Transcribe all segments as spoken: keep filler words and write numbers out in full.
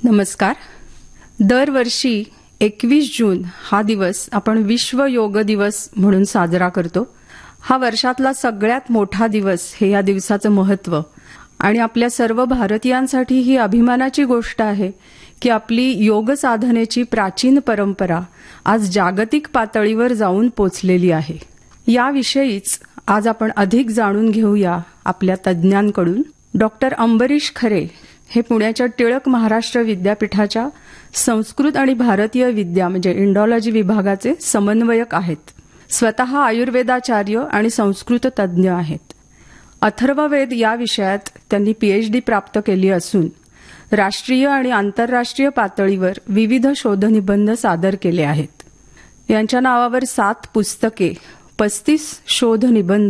नमस्कार. दरवर्षी एकवीस जून हा दिवस आपण विश्व योग दिवस म्हणून साजरा करतो. हा वर्षातला सगळ्यात मोठा दिवस हे या दिवसाचं महत्त्व आणि आपल्या सर्व भारतीयांसाठी ही अभिमानाची गोष्ट आहे की आपली योग साधनेची प्राचीन परंपरा आज जागतिक पातळीवर जाऊन पोचलेली आहे. याविषयीच आज आपण अधिक जाणून घेऊया आपल्या तज्ज्ञांकडून. डॉक्टर अंबरीश खरे हे पुण्याच्या टिळक महाराष्ट्र विद्यापीठाच्या संस्कृत आणि भारतीय विद्या म्हणजे इंडॉलॉजी विभागाचे समन्वयक आहेत. स्वतः आयुर्वेदाचार्य आणि संस्कृत तज्ज्ञ आहेत. अथर्ववेद या विषयात त्यांनी पीएचडी प्राप्त केली असून राष्ट्रीय आणि आंतरराष्ट्रीय पातळीवर विविध शोधनिबंध सादर केले आहेत. यांच्या नावावर सात पुस्तके, पस्तीस शोधनिबंध,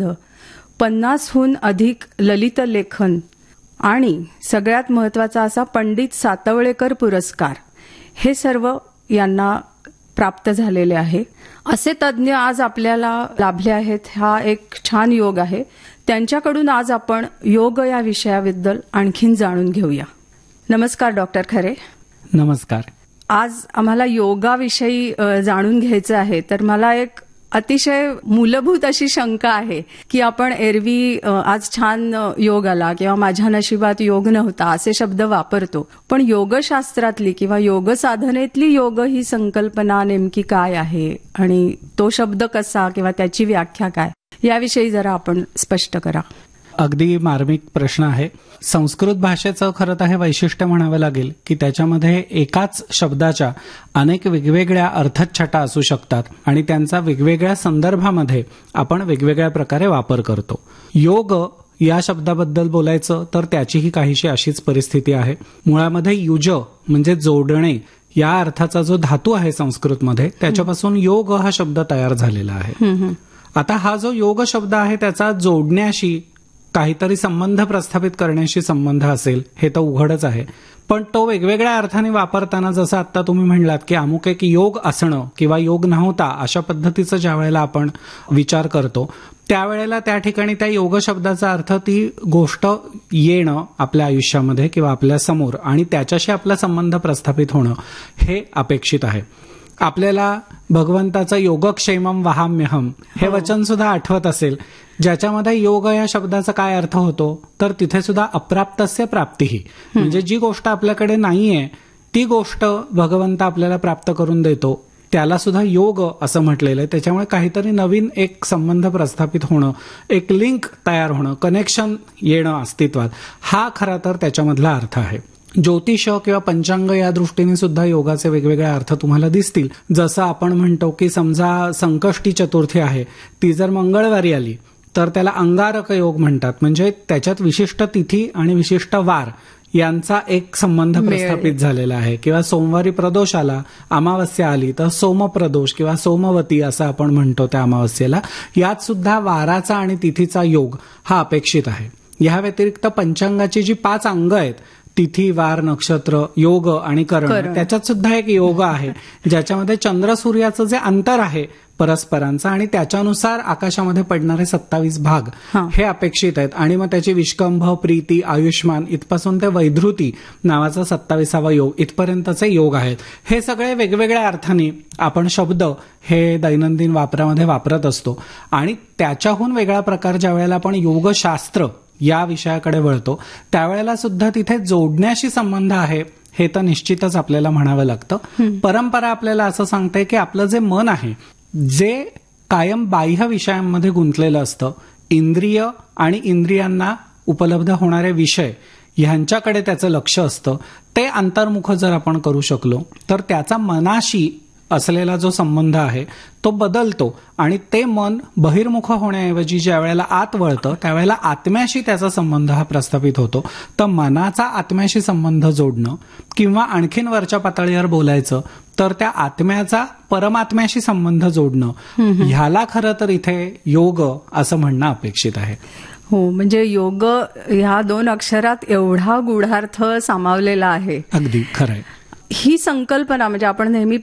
पन्नासहून अधिक ललित लेखन आणि सगळ्यात महत्त्वाचा असा पंडित सातवळेकर पुरस्कार हे सर्व यांना प्राप्त झालेले आहे. असे तज्ज्ञ आज आपल्याला लाभले आहेत. हा एक छान योग आहे. त्यांच्याकडून आज आपण योग या विषयाबद्दल आणखीन जाणून घेऊया. नमस्कार डॉक्टर खरे. नमस्कार. आज आम्हाला योगाविषयी जाणून घ्यायचं आहे. तर मला एक अतिशय मूलभूत अशी शंका आहे की आपण एरवी आज छान योग आला किंवा माझ्या नशिबात योग नव्हता असे शब्द वापरतो, पण योगशास्त्रातली किंवा योग साधनेतली योग ही संकल्पना नेमकी काय आहे आणि तो शब्द कसा किंवा त्याची व्याख्या काय याविषयी जरा आपण स्पष्ट करा. अगदी मार्मिक प्रश्न आहे. संस्कृत भाषेचं खरं तर हे वैशिष्ट्य म्हणावं लागेल की त्याच्यामध्ये एकाच शब्दाच्या अनेक वेगवेगळ्या अर्थछटा असू शकतात आणि त्यांचा वेगवेगळ्या संदर्भामध्ये आपण वेगवेगळ्या प्रकारे वापर करतो. योग या शब्दाबद्दल बोलायचं तर त्याचीही काहीशी अशीच परिस्थिती आहे. मुळामध्ये युज म्हणजे जोडणे या अर्थाचा जो धातू आहे संस्कृतमध्ये त्याच्यापासून योग हा शब्द तयार झालेला आहे. आता हा जो योग शब्द आहे त्याचा जोडण्याशी काहीतरी संबंध प्रस्थापित करण्याशी संबंध असेल हे तर उघडच आहे, पण तो वेगवेगळ्या अर्थाने वापरताना जसं आता तुम्ही म्हणलात की अमुक एक योग असणं किंवा योग नव्हता अशा पद्धतीचं ज्या वेळेला आपण विचार करतो त्यावेळेला त्या ठिकाणी त्या योग शब्दाचा अर्थ ती गोष्ट येणं आपल्या आयुष्यामध्ये किंवा आपल्या समोर आणि त्याच्याशी आपला संबंध प्रस्थापित होणं हे अपेक्षित आहे. आपल्याला भगवंताचं योगक्षेमम वहाम्यहम हे वचन सुद्धा आठवत असेल, ज्याच्यामध्ये योग या शब्दाचा काय अर्थ होतो तर तिथे सुद्धा अप्राप्तस्य प्राप्तीही म्हणजे जी गोष्ट आपल्याकडे नाहीये ती गोष्ट भगवंत आपल्याला प्राप्त करून देतो, त्याला सुद्धा योग असं म्हटलेलं आहे. त्याच्यामुळे काहीतरी नवीन एक संबंध प्रस्थापित होणं, एक लिंक तयार होणं, कनेक्शन येणं अस्तित्वात, हा खरा तर त्याच्यामधला अर्थ आहे. ज्योतिष किंवा पंचांग या दृष्टीने सुद्धा योगाचे वेगवेगळे अर्थ तुम्हाला दिसतील. जसं आपण म्हणतो की समजा संकष्टी चतुर्थी आहे ती जर मंगळवारी आली तर त्याला अंगारक योग म्हणतात, म्हणजे त्याच्यात विशिष्ट तिथी आणि विशिष्ट वार यांचा एक संबंध प्रस्थापित झालेला आहे. किंवा सोमवारी प्रदोष आला, अमावस्या आली तर सोमप्रदोष किंवा सोमवती असं आपण म्हणतो त्या अमावस्येला. यात सुद्धा वाराचा आणि तिथीचा योग हा अपेक्षित आहे. या व्यतिरिक्त पंचांगाची जी पाच अंग आहेत तिथी, वार, नक्षत्र, योग आणि करण, त्याच्यात सुद्धा एक योग आहे ज्याच्यामध्ये चंद्र सूर्याचं जे अंतर आहे परस्परांचा आणि त्याच्यानुसार आकाशामध्ये पडणारे सत्तावीस भाग हे अपेक्षित आहेत. आणि मग त्याची विष्कंभ, प्रीती, आयुष्मान इथपासून ते वैधृती नावाचा सत्तावीसावा योग इथपर्यंतचे योग आहेत. हे सगळे वेगवेगळ्या अर्थाने आपण शब्द हे दैनंदिन वापरामध्ये वापरत असतो आणि त्याच्याहून वेगळा प्रकार ज्या वेळेला आपण योगशास्त्र या विषयाकडे वळतो त्यावेळेला सुद्धा तिथे जोडण्याशी संबंध आहे हे तर निश्चितच आपल्याला म्हणावं लागतं. परंपरा आपल्याला असं सांगते की आपलं जे मन आहे जे कायम बाह्य विषयांमध्ये गुंतलेलं असतं, इंद्रिय आणि इंद्रियांना उपलब्ध होणारे विषय ह्यांच्याकडे त्याचं लक्ष असतं, ते अंतर्मुख जर आपण करू शकलो तर त्याचा मनाशी असलेला जो संबंध आहे तो बदलतो आणि ते मन बहिर्मुख होण्याऐवजी ज्या वेळेला आत वळतं त्यावेळेला आत्म्याशी त्याचा संबंध हा प्रस्थापित होतो. तर मनाचा आत्म्याशी संबंध जोडणं किंवा आणखीन वरच्या पातळीवर बोलायचं तर त्या आत्म्याचा परमात्म्याशी संबंध जोडणं, ह्याला खरं तर इथे योग असं म्हणणं अपेक्षित आहे. हो, म्हणजे योग ह्या दोन अक्षरात एवढा गूढार्थ सामावलेला आहे. अगदी खरंय. ही संकल्पना म्हणजे आपण नेहमी